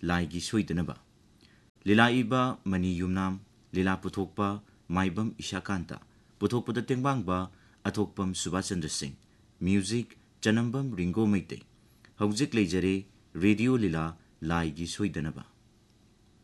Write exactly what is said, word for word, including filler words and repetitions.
लाइगी सोइदनबा लीला इबा money Yumnam लीला पुथोकपा Maibam इशाकांता पुथोकपदा तेंबांगबा अथोकपम Subhash Chandra Singh music चनम्बम Ringo मैते हौजिक लेजरे radio लीला लाइगी सोइदनबा।